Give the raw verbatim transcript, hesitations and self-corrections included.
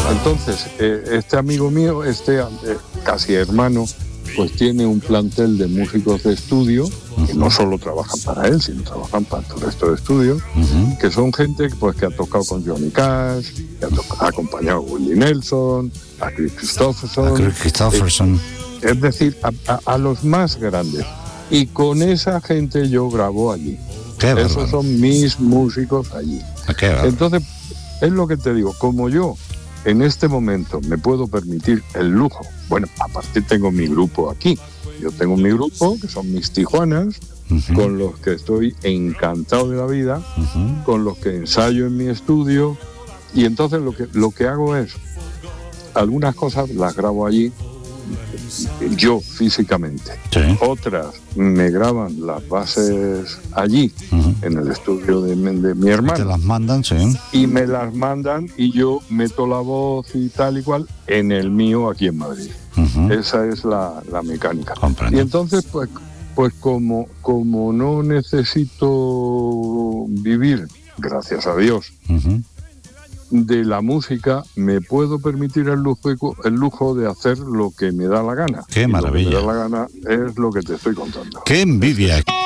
Entonces, eh, este amigo mío, este eh, casi hermano, pues tiene un plantel de músicos de estudio, uh-huh. que no solo trabajan para él, sino trabajan para todo el resto de estudios, uh-huh. que son gente pues, que ha tocado con Johnny Cash, que ha, to- ha acompañado a Willie Nelson, a Chris Christopherson. A Chris Christopherson. Eh, es decir, a, a, a los más grandes. Y con esa gente yo grabo allí. Qué Esos bárbaro. son mis músicos allí. Qué bárbaro. Entonces, es lo que te digo, como yo en este momento me puedo permitir el lujo, bueno, aparte tengo mi grupo aquí, yo tengo mi grupo, que son mis Tijuanas, uh-huh. con los que estoy encantado de la vida, uh-huh. con los que ensayo en mi estudio, y entonces lo que, lo que hago es, algunas cosas las grabo allí, yo físicamente, sí. otras me graban las bases allí, uh-huh. en el estudio de, de mi hermano. Te las mandan, sí. Y me las mandan y yo meto la voz y tal y cual en el mío aquí en Madrid. Uh-huh. Esa es la, la mecánica. Comprendo. Y entonces, pues, pues como, como no necesito vivir, gracias a Dios, uh-huh. de la música, me puedo permitir el lujo, el lujo de hacer lo que me da la gana. Qué maravilla. Lo que me da la gana es lo que te estoy contando. ¡Qué envidia!